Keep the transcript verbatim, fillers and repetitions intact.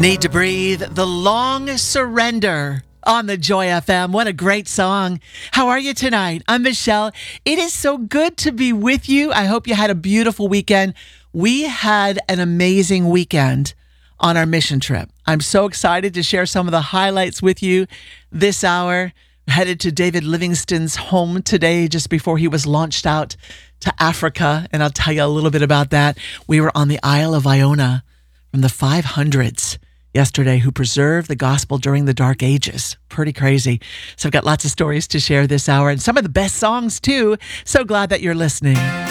Need to Breathe, The Long Surrender on the Joy F M. What a great song. How are you tonight? I'm Michelle. It is so good to be with you. I hope you had a beautiful weekend. We had an amazing weekend on our mission trip. I'm so excited to share some of the highlights with you this hour. Headed to David Livingstone's home today just before he was launched out to Africa, and I'll tell you a little bit about that. We were on the Isle of Iona from the five hundreds yesterday who preserved the gospel during the dark ages. Pretty crazy. So I've got lots of stories to share this hour and some of the best songs too. So glad that you're listening.